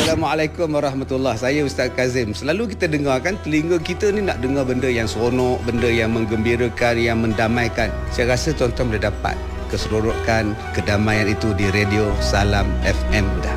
Assalamualaikum warahmatullahi. Saya Ustaz Kazim. Selalu kita dengar kan, telinga kita ni nak dengar benda yang seronok, benda yang menggembirakan, yang mendamaikan. Saya rasa tuan-tuan boleh dapat keseronokan, kedamaian itu di Radio Salam FM dah.